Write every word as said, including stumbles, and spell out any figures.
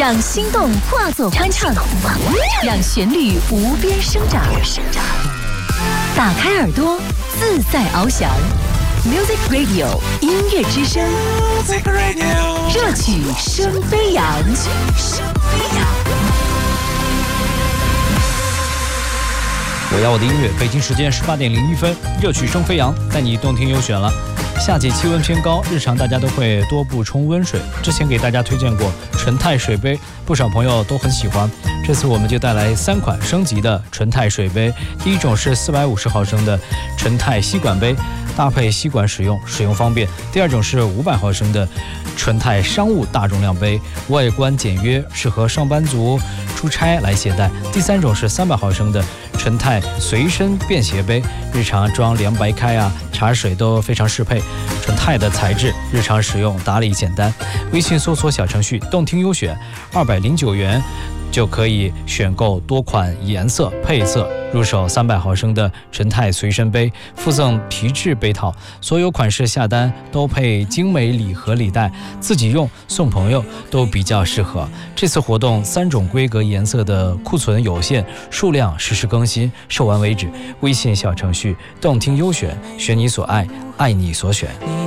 让心动化作欢唱，让旋律无边生长。打开耳朵，自在翱翔。Music Radio 音乐之声，热曲生飞扬。 我要我的音乐，北京时间十八点零一分，热曲生飞扬，带你动听优选了。夏季气温偏高，日常大家都会多补充温水。之前给大家推荐过纯钛水杯，不少朋友都很喜欢。这次我们就带来三款升级的纯钛水杯。第一种是四百五十毫升的纯钛吸管杯，搭配吸管使用，使用方便。第二种是五百毫升的纯钛商务大重量杯，外观简约，适合上班族出差来携带。第三种是三百毫升的纯钛随身便携杯，日常装凉白开啊、茶水都非常适配。纯钛的材质，日常使用打理简单。微信搜索小程序动听优选，二百零九元就可以选购多款颜色配色，入手三百毫升的纯钛随身杯，附赠皮质杯套，所有款式下单都配精美礼盒礼袋，自己用送朋友都比较适合。这次活动三种规格颜色的库存有限，数量实时更新，售完为止。微信小程序动听优选，选你所爱，爱你所选。